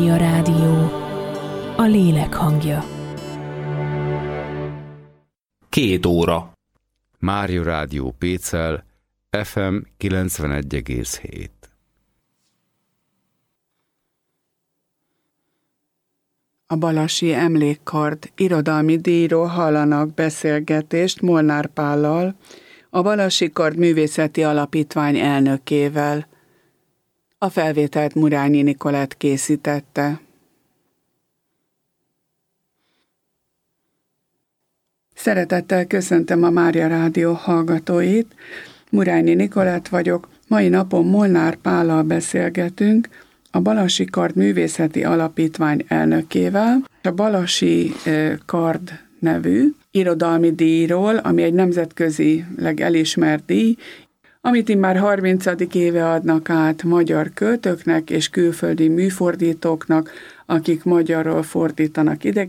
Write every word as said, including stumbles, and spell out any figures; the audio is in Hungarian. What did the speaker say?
A rádió, a lélek hangja. Két óra. Mária Rádió Pécel, ef em kilencvenegy egész hét. A Balassi Emlékkard irodalmi díjról hallanak beszélgetést Molnár Pállal, a Balassi Kard Művészeti Alapítvány elnökével. A felvételt Murányi Nikolett készítette. Szeretettel köszöntöm a Mária Rádió hallgatóit. Murányi Nikolett vagyok. Mai napon Molnár Pállal beszélgetünk, a Balassi Kard Művészeti Alapítvány elnökével. A Balassi Kard nevű irodalmi díjról, ami egy nemzetközileg elismert díj, amit immár harmincadik éve adnak át magyar költőknek és külföldi műfordítóknak, akik magyarról fordítanak idegen